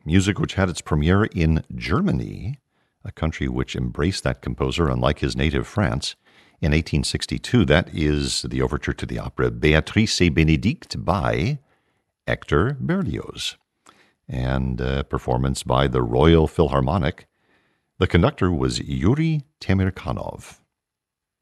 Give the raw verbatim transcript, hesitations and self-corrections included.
music which had its premiere in Germany, a country which embraced that composer unlike his native France, in eighteen sixty-two. That is the overture to the opera Béatrice et Bénédict by Hector Berlioz, and a performance by the Royal Philharmonic. The conductor was Yuri Temirkanov.